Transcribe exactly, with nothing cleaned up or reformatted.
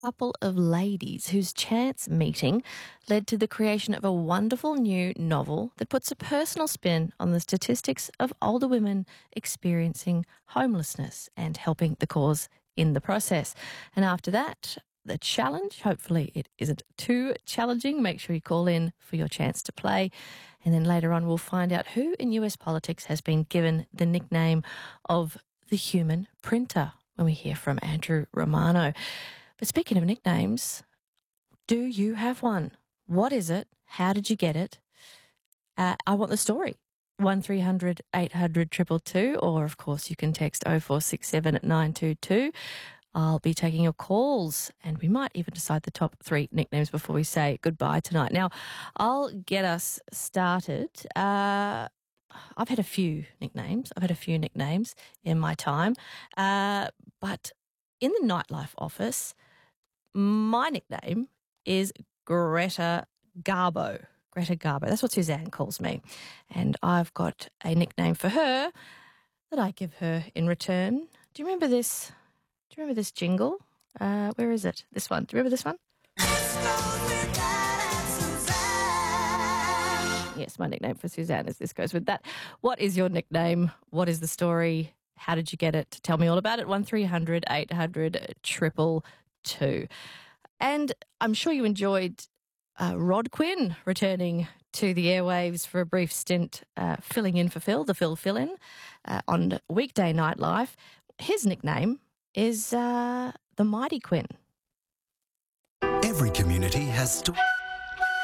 Couple of ladies whose chance meeting led to the creation of a wonderful new novel that puts a personal spin on the statistics of older women experiencing homelessness and helping the cause in the process. And after that, the challenge, hopefully it isn't too challenging. Make sure you call in for your chance to play. And then later on, we'll find out who in U S politics has been given the nickname of the human printer when we hear from Andrew Romano. But speaking of nicknames, do you have one? What is it? How did you get it? Uh, I want the story. one three hundred eight hundred two two two, or of course you can text oh four six seven at nine two two. I'll be taking your calls and we might even decide the top three nicknames before we say goodbye tonight. Now, I'll get us started. Uh, I've had a few nicknames. I've had a few nicknames in my time. Uh, but in the nightlife office, my nickname is Greta Garbo. Greta Garbo. That's what Suzanne calls me. And I've got a nickname for her that I give her in return. Do you remember this? Do you remember this jingle? Uh, where is it? This one. Do you remember this one? Yes, my nickname for Suzanne is This Goes With That. What is your nickname? What is the story? How did you get it? Tell me all about it. one three hundred eight hundred two two two. And I'm sure you enjoyed uh, Rod Quinn returning to the airwaves for a brief stint, uh, filling in for Phil, the Phil fill-in, uh, on Weekday Nightlife. His nickname is uh, the Mighty Quinn. Every community has sto-